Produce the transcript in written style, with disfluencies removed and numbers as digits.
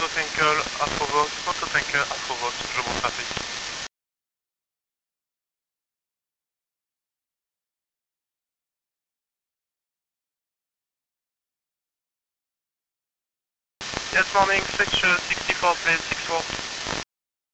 Tanker, Afrovos, je monte trafic. Yes, morning, 64 please, 64.